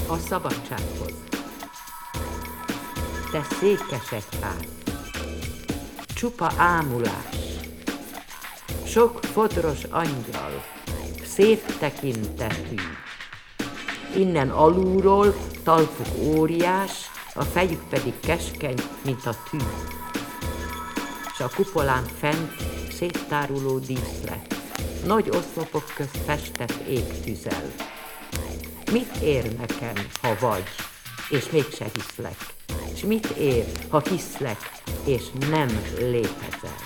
a szabadsághoz. Te székesek hát, csupa ámulás, sok fodros angyal, szép tekintetű. Innen alulról talpuk óriás, a fejük pedig keskeny, mint a tű. S a kupolán fent széttáruló díszlet, nagy oszlopok közt festett ég tüzel. Mit ér nekem, ha vagy, és mégse hiszlek? S mit ér, ha hiszlek, és nem létezel?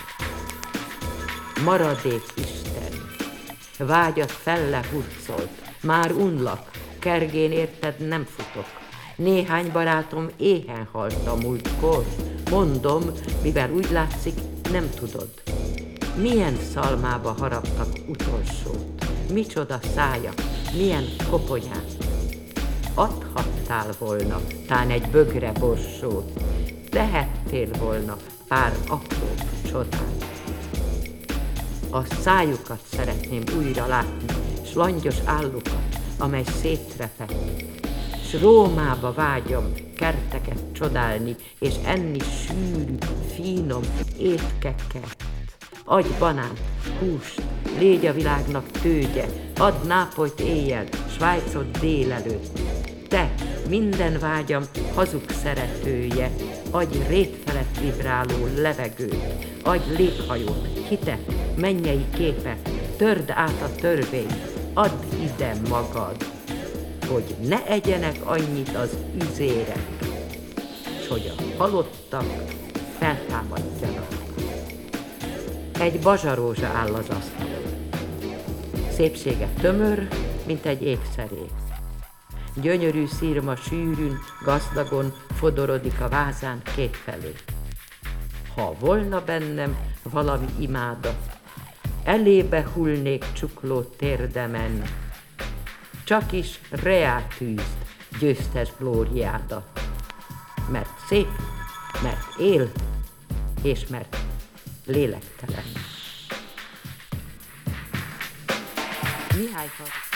Maradék Isten, vágyat felle hurcolt, már unlak, kergén érted nem futok. Néhány barátom éhen halt a múltkor, mondom, mivel úgy látszik, nem tudod. Milyen szalmába haraptak utolsót, micsoda szájak, milyen koponyák. Adhattál volna tán egy bögre borsót, tehettél volna pár apróbb csodát. A szájukat szeretném újra látni, s langyos állukat, amely szétrepett. S Rómába vágyom kerteket csodálni, és enni sűrű, finom étkeket. Adj banánt, húst, légy a világnak tőgye, add Nápolyt éjjel, Svájcot délelőtt. Te, minden vágyam hazug szeretője, adj rét felett vibráló levegőt, adj léghajót, hitet, mennyei képet, törd át a törvényt, add ide magad, hogy ne egyenek annyit az üzérek, s hogy a halottak feltámadjanak. Egy bazsarózsa áll az asztalon. Szépsége tömör, mint egy évszerész. Gyönyörű szírma sűrűn, gazdagon fodorodik a vázán kétfelé. Ha volna bennem valami imádat, elébe hullnék csukló térdemen, csak is Rea tűzd, győztes glóriádat. Mert szép, mert él, és mert lélektelen. Mihály